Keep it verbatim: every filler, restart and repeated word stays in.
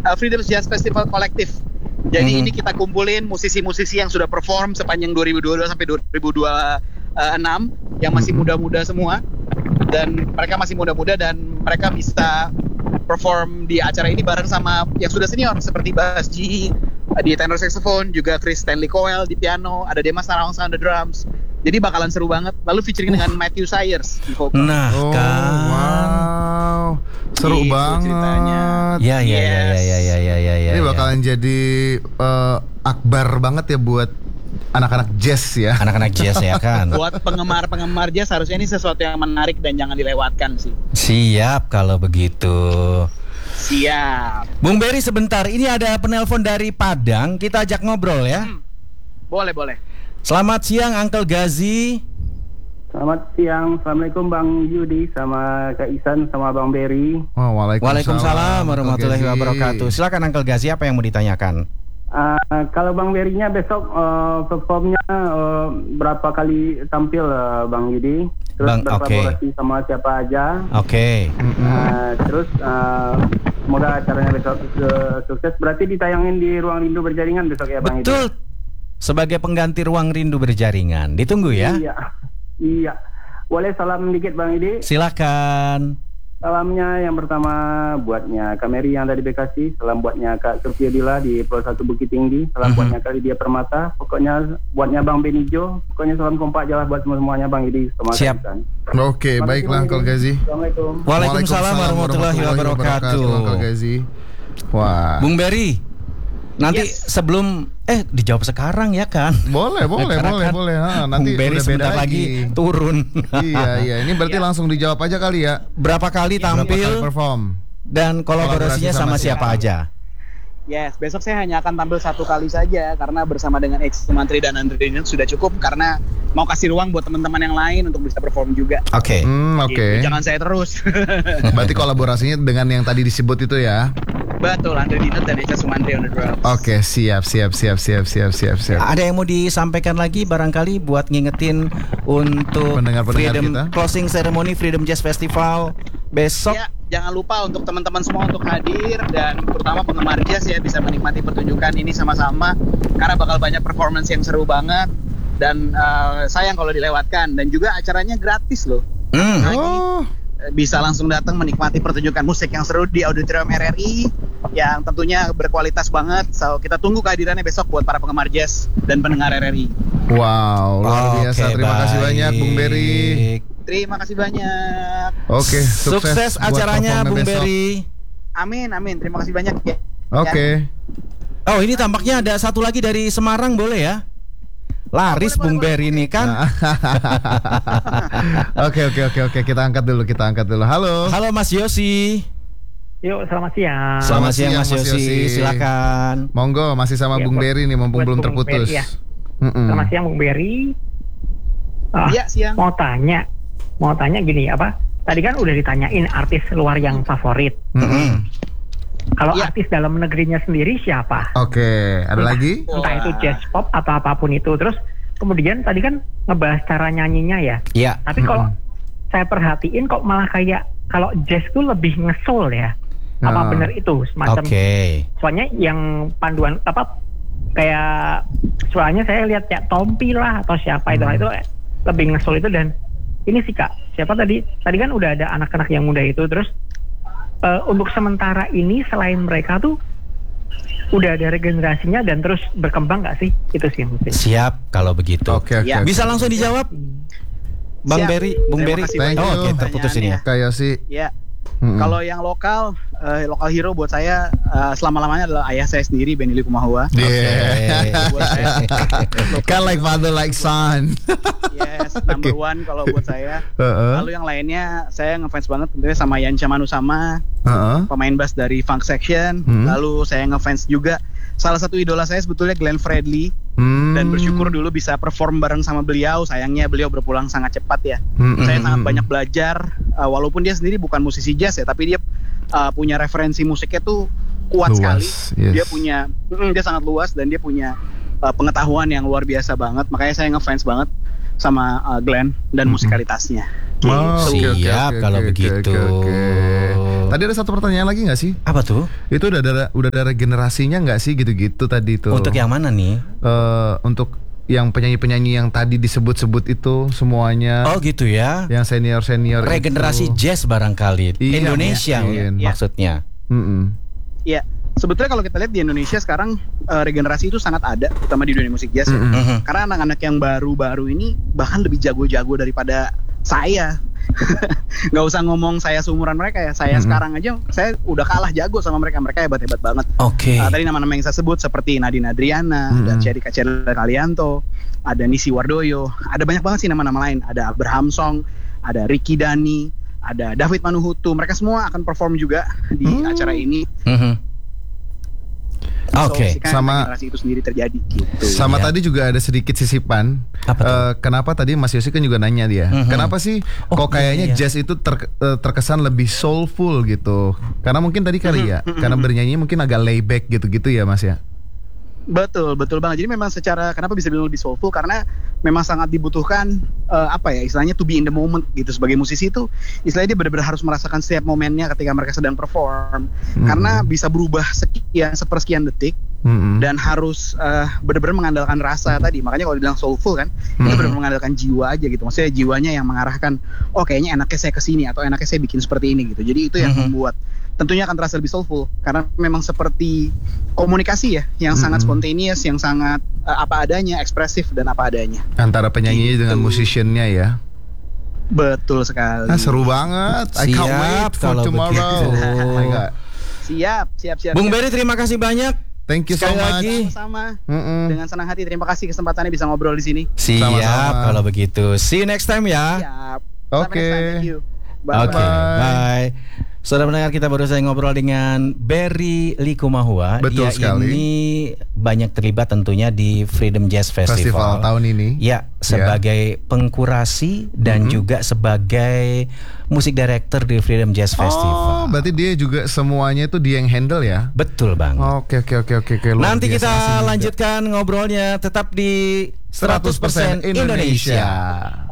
uh, Freedom Jazz Festival Collective. Jadi Hmm. ini kita kumpulin musisi-musisi yang sudah perform sepanjang dua ribu dua puluh dua sampai dua ribu dua puluh enam yang masih muda-muda semua, dan mereka masih muda-muda dan mereka bisa perform di acara ini bareng sama yang sudah senior seperti Bas G di tenor saxophone, juga Chris Stanley Cowell di piano, ada Demas Narongsa on the drums. Jadi bakalan seru banget. Lalu featuring dengan Matthew Sayers di vokal. Nah, Oh, kan. wow. Seru Gitu banget. ceritanya. Ya, ya, ya, Yes. ya, ya, ya, ya, ya. Ini ya. bakalan jadi eh, akbar banget ya buat anak-anak jazz ya. Anak-anak jazz ya kan. Buat penggemar-penggemar jazz harusnya ini sesuatu yang menarik dan jangan dilewatkan sih. Siap kalau begitu. Siap. Bung Berry sebentar, ini ada penelpon dari Padang, kita ajak ngobrol ya. Boleh, boleh. Selamat siang Uncle Gazi. Selamat siang, Assalamualaikum Bang Yudi sama Kak Isan sama Bang Berry. Oh, waalaikumsalam. Waalaikumsalam warahmatullahi Oke, Ji. wabarakatuh. Silakan Uncle Gazi, apa yang mau ditanyakan? Uh, kalau Bang Berry-nya besok uh, performnya uh, berapa kali tampil uh, Bang Yudi? Terus Bang, berkolaborasi sama siapa aja? Oke. Uh, terus uh, semoga acaranya besok uh, sukses. Berarti ditayangin di Ruang Rindu Berjaringan besok ya Bang Yudi? Betul. Sebagai pengganti Ruang Rindu Berjaringan. Ditunggu ya. Iya, iya. Boleh salam dikit Bang Yudi? Silakan. Salamnya yang pertama buatnya Kak Mary yang ada di Bekasi, salam buatnya Kak Surfiadila di Pulau Satu Bukit Tinggi, salam Mhm. buatnya Kak Lydia Permata, pokoknya buatnya Bang Benijo, pokoknya salam kompak jalan buat semua-semuanya Bang Yudi sama Siap. Kak Isan. Oke, Terima kasih, baiklah Bang Uncle Yudi. Gazi. Assalamualaikum. Waalaikumsalam warahmatullahi wabarakatuh. Uncle Gazi. Wah. Bung Berry. Nanti Yes. sebelum eh dijawab sekarang ya kan? Boleh, boleh, Karena boleh, kan boleh. Ha, nanti Bung Berry udah beda sebentar lagi turun. Iya, iya. Ini berarti Iya. langsung dijawab aja kali ya. Berapa kali Berapa kali tampil perform? dan kolaborasinya Kolaborasi sama sama siapa siapa? aja? Yes, besok saya hanya akan tampil satu kali saja karena bersama dengan Ex Mantri dan Andre Dinut sudah cukup, karena mau kasih ruang buat teman-teman yang lain untuk bisa perform juga. Oke. Hmm, oke. Gitu, jangan saya terus. Berarti kolaborasinya dengan yang tadi disebut itu ya. Betul, Andre Dinut dan Eca Sumantri on the drums. Oke, siap, siap, siap, siap, siap, siap, siap. Ada yang mau disampaikan lagi barangkali buat ngingetin untuk Pendengar-pendengar Freedom kita? Closing Ceremony Freedom Jazz Festival besok. Ya, jangan lupa untuk teman-teman semua untuk hadir, dan terutama penggemar jazz ya bisa menikmati pertunjukan ini sama-sama karena bakal banyak performance yang seru banget, dan uh, sayang kalau dilewatkan, dan juga acaranya gratis loh. Hmm. Jadi, Oh, bisa langsung datang menikmati pertunjukan musik yang seru di Auditorium R R I yang tentunya berkualitas banget. So, kita tunggu kehadirannya besok buat para penggemar jazz dan pendengar R R I. wow, luar biasa. Oke, Terima kasih banyak Bung Berry. baik. Terima kasih banyak. Oke, sukses, Sukses buat acaranya performnya Bung besok. Berry. Amin, amin. Terima kasih banyak ya. Oke. Oh, ini tampaknya ada satu lagi dari Semarang, boleh ya? Laris Boleh, Bung boleh, Berry ini kan. Oke, oke, oke, oke. Kita angkat dulu, kita angkat dulu. Halo. Halo Mas Yosi. Yuk, selamat siang. Selamat Selamat siang siang, Mas Mas Yosi. Yosi. Silakan. Monggo, masih sama Ya, Bung buat- Berry nih, mumpung buat belum Bung terputus. Berry, ya. Mm-mm. Selamat siang Bung Berry. Ah, Iya, siang. mau tanya, mau tanya gini apa? Tadi kan udah ditanyain artis luar yang favorit. Mm-mm. Kalau Iya. artis dalam negerinya sendiri siapa? Oke, ada lagi? Entah itu Wah. jazz pop atau apapun itu. Terus kemudian tadi kan ngebahas cara nyanyinya ya. Iya. Tapi kalau saya perhatiin kok malah kayak kalau jazz tuh lebih ngesoul ya. Apa Nah. benar itu semacam? Oke. Soalnya yang panduan apa kayak soalnya saya lihat kayak Tompi lah atau siapa itu Hmm. itu lebih ngesoul itu. Dan ini sih Kak, siapa tadi? Tadi kan udah ada anak-anak yang muda itu. Terus eh, untuk sementara ini selain mereka tuh udah ada regenerasinya dan terus berkembang nggak sih? Itu sih mungkin. Siap kalau begitu. Oke, oke. Ya. oke. Bisa langsung dijawab Bang Siap. Berry, Bung Terima Berry. kasih banyak Oh, oke, pertanyaannya. terputus ini ya. Kayak sih. Ya, Mm-mm. kalau yang lokal, eh, lokal hero buat saya eh, selama-lamanya adalah ayah saya sendiri, Benny Likumahua. Yeah. Buat saya, Kan like father like son. yes, number one kalau buat saya. Heeh. Lalu yang lainnya, saya ngefans banget tentunya sama Yancha Manusama, Heeh. pemain bass dari Funk Section. Hmm. Lalu saya ngefans juga salah satu idola saya sebetulnya Glenn Fredly, Hmm. dan bersyukur dulu bisa perform bareng sama beliau. Sayangnya beliau berpulang sangat cepat ya. Hmm, Saya hmm, sangat hmm. banyak belajar, uh, walaupun dia sendiri bukan musisi jazz ya, tapi dia uh, punya referensi musiknya tuh kuat Luas, sekali. yes. Dia punya, mm, dia sangat luas dan dia punya uh, pengetahuan yang luar biasa banget. Makanya saya ngefans banget sama uh, Glenn dan Mm-mm. musikalitasnya. Oh, Gitu. oke, oke, Siap oke, kalau oke, begitu. oke, oke. Tadi ada satu pertanyaan lagi nggak sih? Apa tuh? Itu udah ada udah ada regenerasinya nggak sih gitu-gitu tadi tuh? Untuk yang mana nih? Eh, untuk yang penyanyi-penyanyi yang tadi disebut-sebut itu semuanya. Oh gitu ya. Yang senior-senior Regenerasi itu. jazz barangkali. Iya, Indonesia mungkin. maksudnya. Mm-mm. Iya, sebetulnya kalau kita lihat di Indonesia sekarang uh, regenerasi itu sangat ada, terutama di dunia musik jazz. ya. Mm-mm. Mhm. Karena anak-anak yang baru-baru ini bahkan lebih jago-jago daripada saya. Nggak usah ngomong saya seumuran mereka ya. Saya Mm-mm. sekarang aja saya udah kalah jago sama mereka. Mereka hebat-hebat banget. Oke. Uh, tadi nama-nama yang saya sebut seperti Nadine Adriana, Mm-mm. ada Cherry Kacela Kalianto, ada Nisi Wardoyo, ada banyak banget sih nama-nama lain. Ada Abraham Song, ada Ricky Dani, ada David Manuhutu. Mereka semua akan perform juga di Hmm. acara ini. Mhm. Oke. So, kan Sama- regenerasi itu sendiri terjadi gitu. Sama Iya. tadi juga ada sedikit sisipan. Apa tuh? Eh, kenapa tadi Mas Yosi kan juga nanya dia, Mhm. kenapa sih Oh, kok kayaknya iya, iya. jazz itu ter- eh, terkesan lebih soulful gitu? Karena mungkin tadi kali ya, Mhm, karena mhm. bernyanyi mungkin agak layback gitu-gitu ya Mas ya. Betul, betul banget. Jadi memang secara kenapa bisa dibilang lebih soulful karena memang sangat dibutuhkan eh, apa ya istilahnya to be in the moment gitu. Sebagai musisi itu istilahnya dia benar-benar harus merasakan setiap momennya ketika mereka sedang perform. Mhm. Karena bisa berubah sekian sepersekian detik Mm-mm. dan harus eh, benar-benar mengandalkan rasa tadi. Makanya kalau dibilang soulful kan itu Mhm. benar-benar mengandalkan jiwa aja gitu. Maksudnya jiwanya yang mengarahkan oh kayaknya enaknya saya kesini atau enaknya saya bikin seperti ini gitu. Jadi itu yang Mhm. membuat tentunya akan terasa lebih soulful karena memang seperti komunikasi ya yang sangat Mm-mm. spontaneous, yang sangat uh, apa adanya, ekspresif dan apa adanya. Antara penyanyi Gitu. dengan musiciannya ya. Betul sekali. Ah, seru banget. I can't Siap wait for kalau tomorrow. begitu. Oh my God. Siap, siap, siap. Bung siap. Berry terima kasih banyak. Thank you so Sekali much. lagi. Sama-sama. Mm-mm. Dengan senang hati terima kasih kesempatannya bisa ngobrol di sini. Siap Sama-sama. kalau begitu. See you next time ya. Siap. Oke. Sampai next time. Thank you. Oke, Bye-bye. bye. Saudara pendengar, kita baru saja ngobrol dengan Berry Likumahua. Betul Dia sekali. ini banyak terlibat tentunya di Freedom Jazz Festival. Festival tahun ini. Ya, sebagai pengkurasi dan Mhm. juga sebagai musik director di Freedom Jazz Oh, Festival. berarti dia juga semuanya itu dia yang handle ya? Betul banget. Oke oke oke oke oke. luar Nanti biasa kita sih juga. lanjutkan ngobrolnya tetap di seratus persen Indonesia.